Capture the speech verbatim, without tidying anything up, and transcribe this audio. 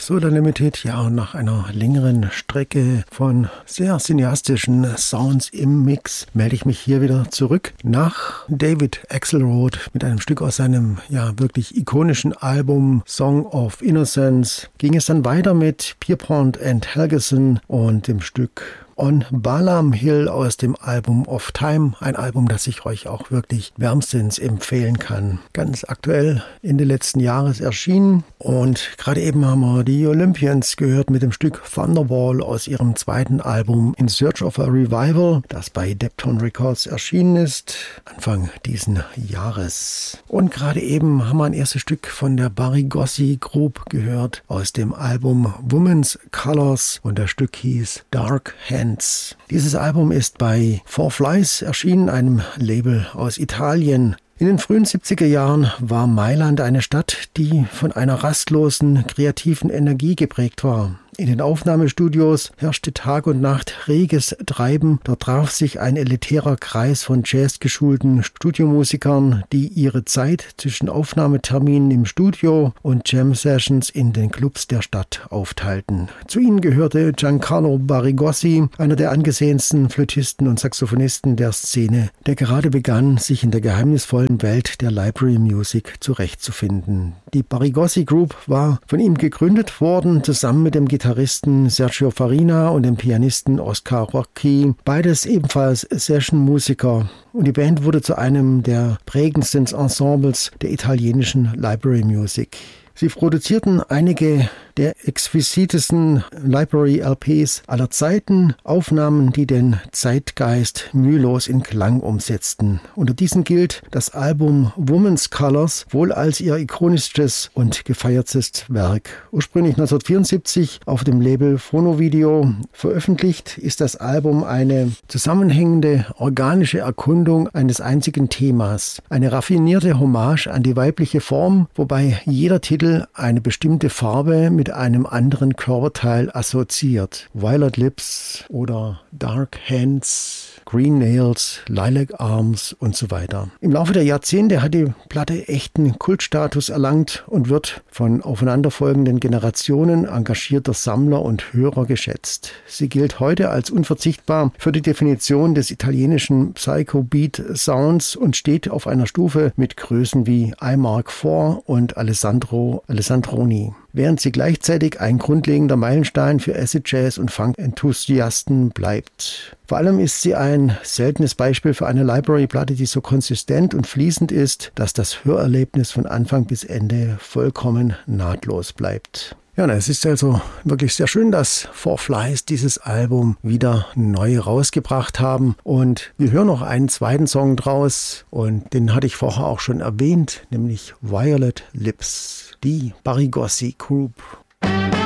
Soda Limited, ja, und nach einer längeren Strecke von sehr cineastischen Sounds im Mix melde ich mich hier wieder zurück nach David Axelrod mit einem Stück aus seinem, ja, wirklich ikonischen Album Song of Innocence. Ging es dann weiter mit Pierpont and Helgeson und dem Stück On Balaam Hill aus dem Album Of Time, ein Album, das ich euch auch wirklich wärmstens empfehlen kann. Ganz aktuell Ende letzten Jahres erschienen und gerade eben haben wir die Olympians gehört mit dem Stück Thunderball aus ihrem zweiten Album In Search of a Revival, das bei Deptone Records erschienen ist, Anfang diesen Jahres. Und gerade eben haben wir ein erstes Stück von der Barry Gossi Group gehört aus dem Album Women's Colors und das Stück hieß Dark Hand. Dieses Album ist bei Four Flies erschienen, einem Label aus Italien. In den frühen siebziger Jahren war Mailand eine Stadt, die von einer rastlosen, kreativen Energie geprägt war. In den Aufnahmestudios herrschte Tag und Nacht reges Treiben. Dort traf sich ein elitärer Kreis von jazzgeschulten Studiomusikern, die ihre Zeit zwischen Aufnahmeterminen im Studio und Jam-Sessions in den Clubs der Stadt aufteilten. Zu ihnen gehörte Giancarlo Barigossi, einer der angesehensten Flötisten und Saxophonisten der Szene, der gerade begann, sich in der geheimnisvollen Welt der Library Music zurechtzufinden. Die Barigossi Group war von ihm gegründet worden, zusammen mit dem Gitarristen Gitarristen Sergio Farina und dem Pianisten Oscar Rocchi, beides ebenfalls Session-Musiker. Und die Band wurde zu einem der prägendsten Ensembles der italienischen Library Music. Sie produzierten einige der exquisitesten Library-L Ps aller Zeiten, Aufnahmen, die den Zeitgeist mühelos in Klang umsetzten. Unter diesen gilt das Album Women's Colors wohl als ihr ikonischstes und gefeiertstes Werk. Ursprünglich neunzehnhundertvierundsiebzig auf dem Label Phonovideo veröffentlicht, ist das Album eine zusammenhängende, organische Erkundung eines einzigen Themas. Eine raffinierte Hommage an die weibliche Form, wobei jeder Titel eine bestimmte Farbe mit einem anderen Körperteil assoziiert. Violet Lips oder Dark Hands, Green Nails, Lilac Arms und so weiter. Im Laufe der Jahrzehnte hat die Platte echten Kultstatus erlangt und wird von aufeinanderfolgenden Generationen engagierter Sammler und Hörer geschätzt. Sie gilt heute als unverzichtbar für die Definition des italienischen Psycho-Beat-Sounds und steht auf einer Stufe mit Größen wie I Mark vier und Alessandro Alessandroni, während sie gleichzeitig ein grundlegender Meilenstein für Acid Jazz und Funk-Enthusiasten bleibt. Vor allem ist sie ein seltenes Beispiel für eine Library-Platte, die so konsistent und fließend ist, dass das Hörerlebnis von Anfang bis Ende vollkommen nahtlos bleibt. Ja, es ist also wirklich sehr schön, dass Four Flies dieses Album wieder neu rausgebracht haben. Und wir hören noch einen zweiten Song draus und den hatte ich vorher auch schon erwähnt, nämlich Violet Lips, die Barigossi Group.